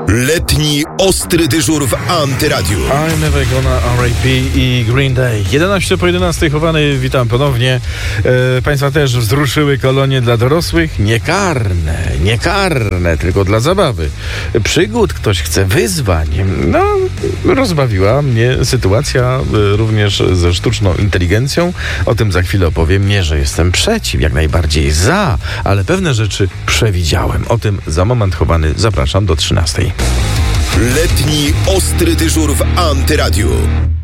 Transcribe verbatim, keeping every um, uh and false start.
Letni ostry dyżur w Antyradiu. I'm Never Gonna R A P i Green Day. jedenaście po jedenastej chowany, witam ponownie. E, państwa też wzruszyły kolonie dla dorosłych. Nie karne, nie karne, tylko dla zabawy. Przygód, ktoś chce wyzwań. No, rozbawiła mnie sytuacja e, również ze sztuczną inteligencją. O tym za chwilę opowiem. Nie, że jestem przeciw, jak najbardziej za, ale pewne rzeczy przewidziałem. O tym za moment chowany. Zapraszam do trzynastej. Letni ostry dyżur w Antyradiu.